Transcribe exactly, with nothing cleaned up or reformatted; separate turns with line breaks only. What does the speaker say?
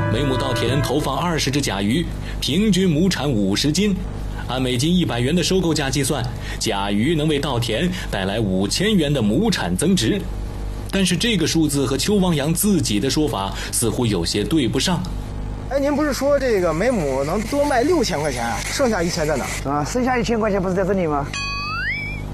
每亩稻田投放二十只甲鱼，平均亩产五十斤。按每斤一百元的收购价计算，甲鱼能为稻田带来五千元的亩产增值。但是这个数字和邱王阳自己的说法似乎有些对不上。
哎，您不是说这个每亩能多卖六千块钱，剩下一千在哪？
啊，剩下一千块钱不是在这里吗？